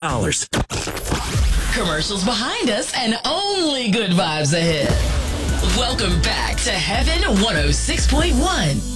Commercials behind us and only good vibes ahead. Welcome back to Heaven 106.1.